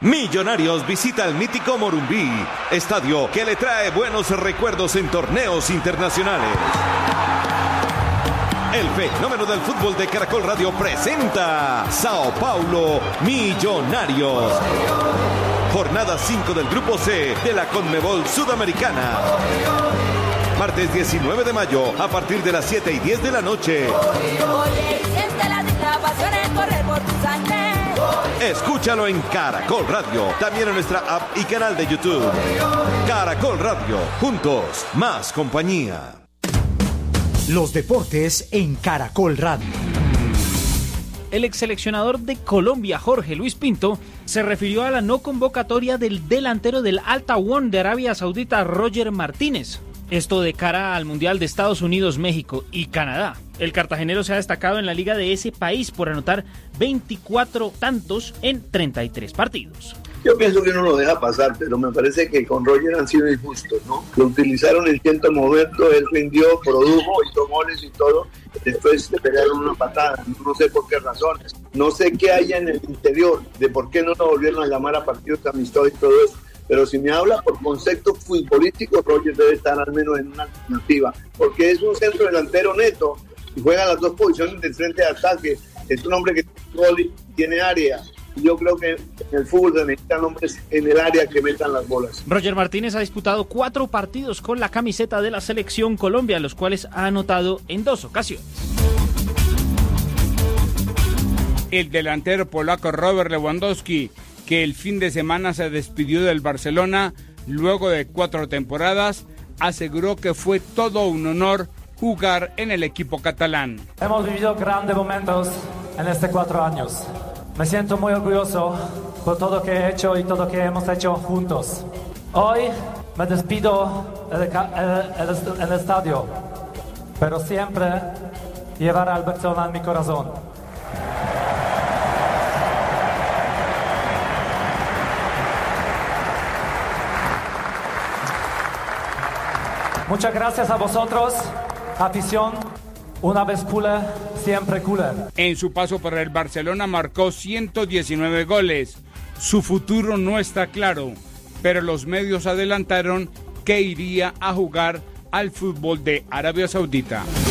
Millonarios visita el mítico Morumbí, estadio que le trae buenos recuerdos en torneos internacionales. El fenómeno del fútbol de Caracol Radio presenta Sao Paulo Millonarios. Jornada 5 del Grupo C de la Conmebol Sudamericana. Martes 19 de mayo a partir de las 7:10 de la noche. Escúchalo en Caracol Radio, también en nuestra app y canal de YouTube. Caracol Radio, juntos, más compañía. Los deportes en Caracol Radio. El exseleccionador de Colombia, Jorge Luis Pinto, se refirió a la no convocatoria del delantero del Al Tawón de Arabia Saudita, Roger Martínez. Esto de cara al Mundial de Estados Unidos, México y Canadá. El cartagenero se ha destacado en la liga de ese país por anotar 24 tantos en 33 partidos. Yo pienso que no lo deja pasar, pero me parece que con Roger han sido injustos, ¿no? Lo utilizaron en cierto momento, él rindió, produjo, hizo goles y todo. Después le pegaron una patada, no sé por qué razones. No sé qué haya en el interior de por qué no lo volvieron a llamar a partidos amistosos y todo eso. Pero si me habla por concepto futbolístico, Roger debe estar al menos en una alternativa, porque es un centro delantero neto y juega las dos posiciones de frente de ataque. Es un hombre que tiene gol y tiene área. Y yo creo que en el fútbol se necesitan hombres en el área que metan las bolas. Roger Martínez ha disputado 4 partidos con la camiseta de la Selección Colombia, los cuales ha anotado en 2 ocasiones. El delantero polaco Robert Lewandowski, que el fin de semana se despidió del Barcelona luego de 4 temporadas, aseguró que fue todo un honor jugar en el equipo catalán. Hemos vivido grandes momentos en estos 4 años. Me siento muy orgulloso por todo lo que he hecho y todo lo que hemos hecho juntos. Hoy me despido en el estadio, pero siempre llevaré al Barcelona en mi corazón. Muchas gracias a vosotros, afición. Una vez culé, siempre culé. En su paso por el Barcelona marcó 119 goles. Su futuro no está claro, pero los medios adelantaron que iría a jugar al fútbol de Arabia Saudita.